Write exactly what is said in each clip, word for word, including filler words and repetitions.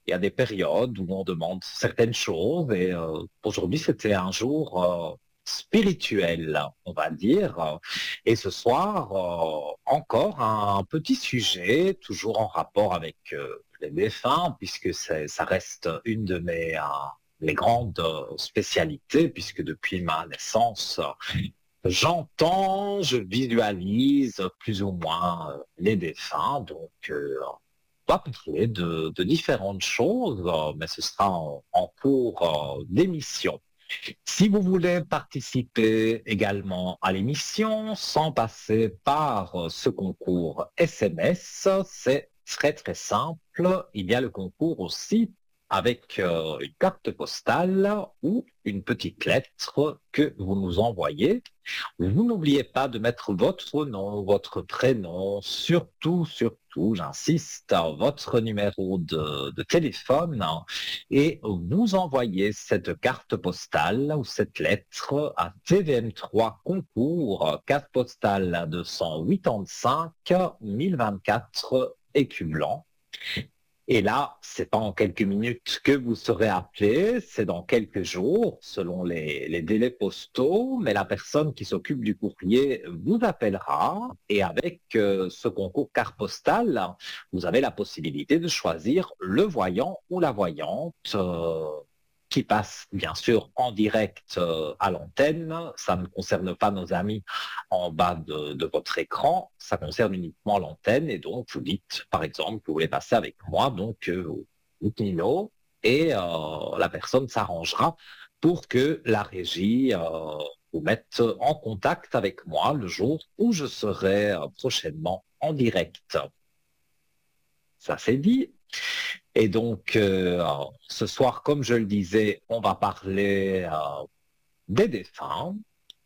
il y a des périodes où on demande certaines choses et euh, aujourd'hui c'était un jour euh, spirituel, on va dire. Et ce soir, euh, encore un petit sujet, toujours en rapport avec euh, les défunts, puisque c'est- ça reste une de mes, euh, mes grandes euh, spécialités, puisque depuis ma naissance, j'entends, je visualise plus ou moins euh, les défunts, donc euh, on va parler de, de différentes choses, euh, mais ce sera en, en cours euh, d'émission. Si vous voulez participer également à l'émission sans passer par euh, ce concours S M S, c'est très très simple. Il y a le concours aussi avec euh, une carte postale ou une petite lettre que vous nous envoyez. Vous n'oubliez pas de mettre votre nom, votre prénom, surtout, surtout, j'insiste, votre numéro de, de téléphone hein, et vous envoyez cette carte postale ou cette lettre à T V M trois Concours, carte postale deux cent quatre-vingt-cinq mille vingt-quatre Écublens. Et là, c'est pas en quelques minutes que vous serez appelé, c'est dans quelques jours, selon les, les délais postaux, mais la personne qui s'occupe du courrier vous appellera et avec euh, ce concours carte postale, vous avez la possibilité de choisir le voyant ou la voyante euh, qui passe bien sûr en direct euh, à l'antenne. Ça ne concerne pas nos amis en bas de, de votre écran, ça concerne uniquement l'antenne et donc vous dites par exemple que vous voulez passer avec moi, donc euh, Nino, et euh, la personne s'arrangera pour que la régie euh, vous mette en contact avec moi le jour où je serai euh, prochainement en direct. Ça c'est dit. Et donc, euh, ce soir, comme je le disais, on va parler euh, des défunts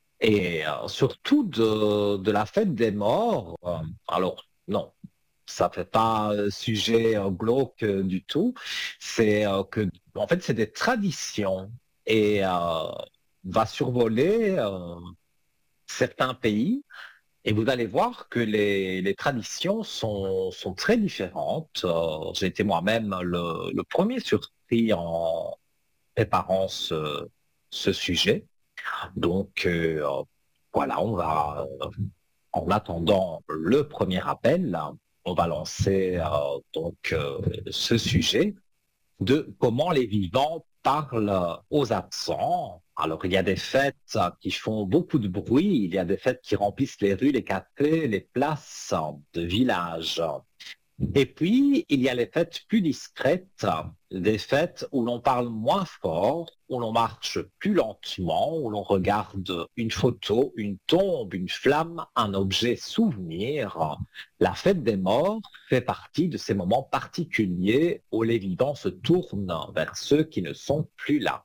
et euh, surtout de, de la fête des morts. Euh, alors, non, ça fait pas euh, sujet euh, glauque euh, du tout. C'est euh, que, en fait, c'est des traditions et euh, va survoler euh, certains pays. Et vous allez voir que les, les traditions sont, sont très différentes. Euh, j'ai été moi-même le, le premier surpris en préparant ce, ce sujet. Donc, euh, voilà, on va, euh, en attendant le premier appel, on va lancer euh, donc euh, ce sujet de comment les vivants parlent aux absents. Alors, il y a des fêtes qui font beaucoup de bruit, il y a des fêtes qui remplissent les rues, les cafés, les places de village. Et puis, il y a les fêtes plus discrètes, des fêtes où l'on parle moins fort, où l'on marche plus lentement, où l'on regarde une photo, une tombe, une flamme, un objet souvenir. La fête des morts fait partie de ces moments particuliers où les vivants se tournent vers ceux qui ne sont plus là.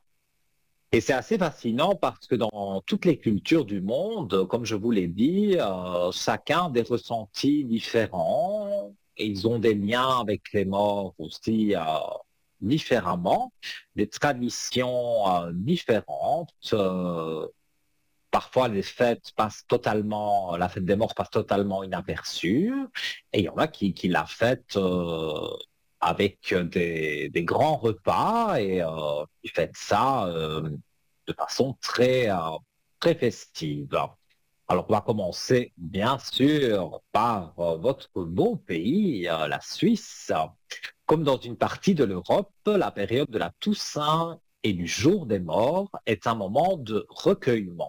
Et c'est assez fascinant parce que dans toutes les cultures du monde, comme je vous l'ai dit, euh, chacun a des ressentis différents. Et ils ont des liens avec les morts aussi euh, différemment, des traditions euh, différentes. Euh, parfois, les fêtes passent totalement, la fête des morts passe totalement inaperçue. Et il y en a qui, qui la fêtent euh, avec des, des grands repas et euh, qui fêtent ça euh, de façon très, euh, très festive. Alors, on va commencer, bien sûr, par euh, votre beau pays, euh, la Suisse. Comme dans une partie de l'Europe, la période de la Toussaint et du Jour des Morts est un moment de recueillement.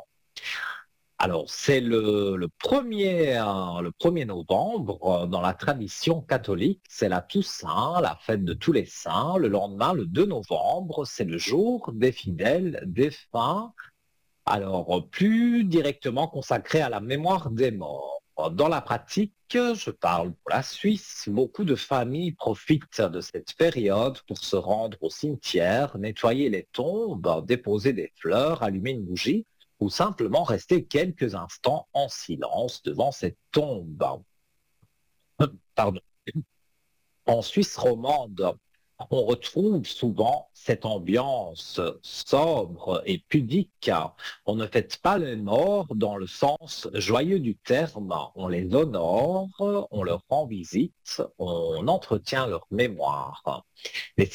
Alors, c'est le, le premier, euh, le premier novembre, euh, dans la tradition catholique, c'est la Toussaint, la fête de tous les saints. Le lendemain, le deux novembre, c'est le jour des fidèles défunts, alors, euh, plus directement consacré à la mémoire des morts. Euh, Dans la pratique, je parle pour la Suisse, beaucoup de familles profitent de cette période pour se rendre au cimetière, nettoyer les tombes, déposer des fleurs, allumer une bougie ou simplement rester quelques instants en silence devant cette tombe. Pardon. En Suisse romande, on retrouve souvent cette ambiance sobre et pudique. On ne fête pas les morts dans le sens joyeux du terme. On les honore, on leur rend visite, on entretient leur mémoire. Les